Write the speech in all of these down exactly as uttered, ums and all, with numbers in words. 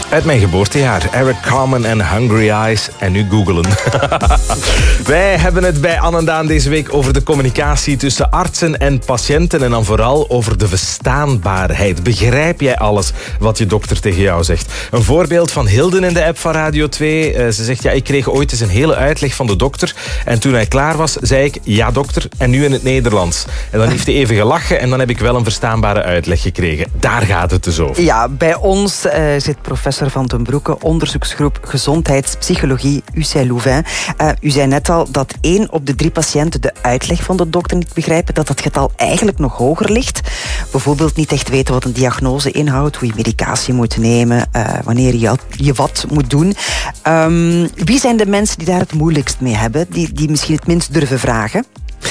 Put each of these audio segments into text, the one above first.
Uit mijn geboortejaar. Eric Carmen en Hungry Eyes. En nu googelen. Wij hebben het bij Anne en Daan deze week over de communicatie tussen artsen en patiënten. En dan vooral over de verstaanbaarheid. Begrijp jij alles wat je dokter tegen jou zegt? Een voorbeeld van Hilden in de app van Radio twee. Uh, ze zegt, ja, ik kreeg ooit eens een hele uitleg van de dokter. En toen hij klaar was, zei ik, ja dokter, en nu in het Nederlands. En dan heeft hij even gelachen en dan heb ik wel een verstaanbare uitleg gekregen. Daar gaat het dus over. Ja, bij ons uh, zit professor Van den Broeke, onderzoeksgroep Gezondheidspsychologie U C Louvain. Uh, u zei net al dat één op de drie patiënten de uitleg van de dokter niet begrijpen, dat dat getal eigenlijk nog hoger ligt. Bijvoorbeeld niet echt weten wat een diagnose inhoudt, hoe je medicatie moet nemen, uh, wanneer je, je wat moet doen. Um, wie zijn de mensen die daar het moeilijkst mee hebben, die, die misschien het minst durven vragen?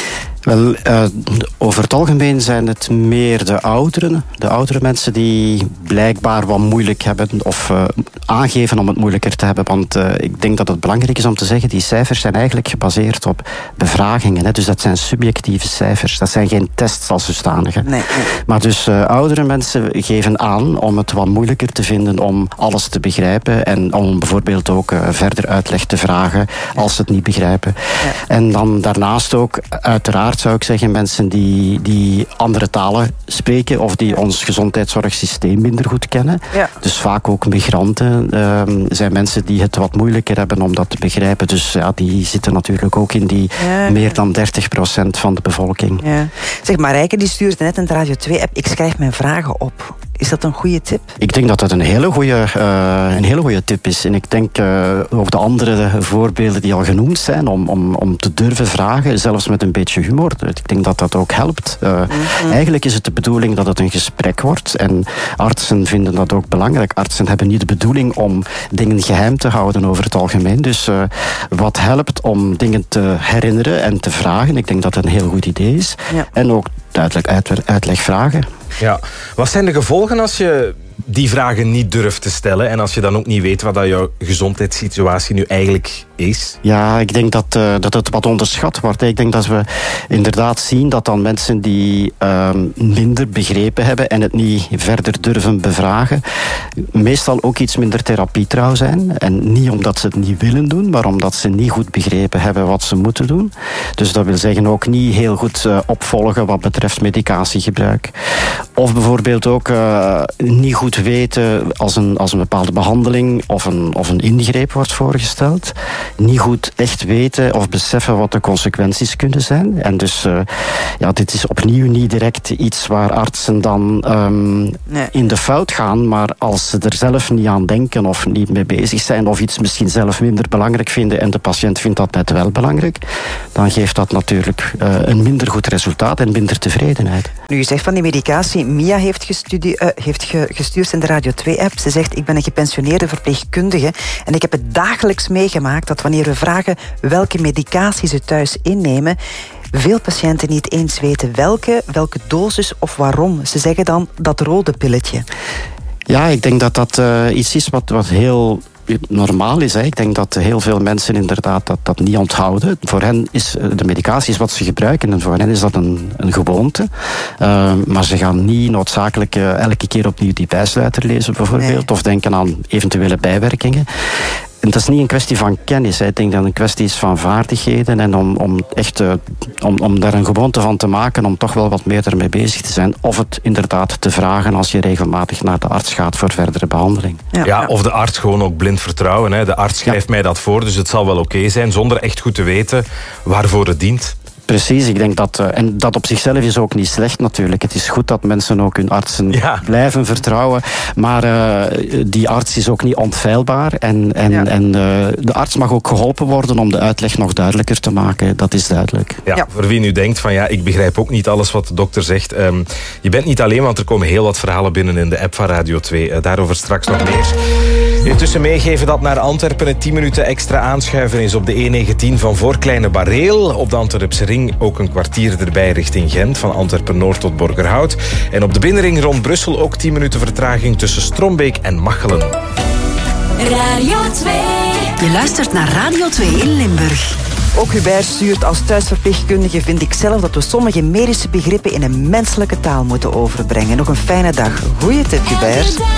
Wel, uh, over het algemeen zijn het meer de ouderen. De oudere mensen die blijkbaar wat moeilijk hebben of uh, aangeven om het moeilijker te hebben. Want uh, ik denk dat het belangrijk is om te zeggen, die cijfers zijn eigenlijk gebaseerd op bevragingen. Hè? Dus dat zijn subjectieve cijfers. Dat zijn geen tests als zodanige. Nee, nee. Maar dus uh, oudere mensen geven aan om het wat moeilijker te vinden om alles te begrijpen. En om bijvoorbeeld ook uh, verder uitleg te vragen als ze het niet begrijpen. Ja. En dan daarnaast ook uiteraard zou ik zeggen, mensen die, die andere talen spreken of die ons gezondheidszorgsysteem minder goed kennen. Ja. Dus vaak ook migranten uh, zijn mensen die het wat moeilijker hebben om dat te begrijpen. Dus ja, die zitten natuurlijk ook in die ja. meer dan dertig procent van de bevolking. Ja. Zeg, Marijke die stuurde net in de Radio twee app, ik schrijf mijn vragen op. Is dat een goede tip? Ik denk dat dat een hele goede, uh, een hele goede tip is. En ik denk uh, ook de andere voorbeelden die al genoemd zijn, om, om, om te durven vragen, zelfs met een beetje humor. Ik denk dat dat ook helpt. Uh, mm-hmm. Eigenlijk is het de bedoeling dat het een gesprek wordt. En artsen vinden dat ook belangrijk. Artsen hebben niet de bedoeling om dingen geheim te houden over het algemeen. Dus uh, wat helpt om dingen te herinneren en te vragen, ik denk dat dat een heel goed idee is. Ja. En ook duidelijk uitleg, uitleg vragen. Ja. Wat zijn de gevolgen als je die vragen niet durft te stellen en als je dan ook niet weet wat dat jouw gezondheidssituatie nu eigenlijk is? Ja, ik denk dat, uh, dat het wat onderschat wordt. Ik denk dat we inderdaad zien dat dan mensen die uh, minder begrepen hebben en het niet verder durven bevragen, meestal ook iets minder therapietrouw zijn. En niet omdat ze het niet willen doen, maar omdat ze niet goed begrepen hebben wat ze moeten doen. Dus dat wil zeggen ook niet heel goed uh, opvolgen wat betreft medicatiegebruik. Of bijvoorbeeld ook uh, niet goed weten als een, als een bepaalde behandeling of een, of een ingreep wordt voorgesteld. Niet goed echt weten of beseffen wat de consequenties kunnen zijn. En dus, uh, ja, dit is opnieuw niet direct iets waar artsen dan um, nee. in de fout gaan, maar als ze er zelf niet aan denken of niet mee bezig zijn of iets misschien zelf minder belangrijk vinden en de patiënt vindt dat net wel belangrijk, dan geeft dat natuurlijk uh, een minder goed resultaat en minder tevredenheid. Nu, je zegt van die medicatie, Mia heeft, gestudie, uh, heeft ge, gestuurd in de Radio twee app. Ze zegt, ik ben een gepensioneerde verpleegkundige en ik heb het dagelijks meegemaakt dat wanneer we vragen welke medicatie ze thuis innemen, veel patiënten niet eens weten welke, welke dosis of waarom. Ze zeggen dan dat rode pilletje. Ja, ik denk dat dat uh, iets is wat, wat heel normaal is. Hè. Ik denk dat heel veel mensen inderdaad dat, dat niet onthouden. Voor hen is de medicatie is wat ze gebruiken en voor hen is dat een, een gewoonte. Uh, maar ze gaan niet noodzakelijk uh, elke keer opnieuw die bijsluiter lezen bijvoorbeeld, nee. Of denken aan eventuele bijwerkingen. En dat is niet een kwestie van kennis. Hè. Ik denk dat het een kwestie is van vaardigheden en om, om echt uh, om, om daar een gewoonte van te maken, om toch wel wat meer ermee bezig te zijn. Of het inderdaad te vragen als je regelmatig naar de arts gaat voor verdere behandeling. Ja, ja, of de arts gewoon ook blind vertrouwen. Hè. De arts schrijft ja. mij dat voor, dus het zal wel oké okay zijn, zonder echt goed te weten waarvoor het dient. Precies, ik denk dat, uh, en dat op zichzelf is ook niet slecht natuurlijk. Het is goed dat mensen ook hun artsen ja. blijven vertrouwen, maar uh, die arts is ook niet onfeilbaar en, en, ja. en uh, de arts mag ook geholpen worden om de uitleg nog duidelijker te maken, dat is duidelijk. Ja, ja. Voor wie nu denkt van ja, ik begrijp ook niet alles wat de dokter zegt. Um, je bent niet alleen, want er komen heel wat verhalen binnen in de app van Radio twee. Uh, daarover straks nog meer. Intussen meegeven dat naar Antwerpen het tien minuten extra aanschuiven is op de E negentien van Voorkleine Bareel. Op de Antwerpse ring ook een kwartier erbij richting Gent, van Antwerpen-Noord tot Borgerhout. En op de binnenring rond Brussel ook tien minuten vertraging tussen Strombeek en Machelen. Radio twee. Je luistert naar Radio twee in Limburg. Ook Hubert stuurt, als thuisverpleegkundige vind ik zelf dat we sommige medische begrippen in een menselijke taal moeten overbrengen. Nog een fijne dag. Goeie tip, Hubert.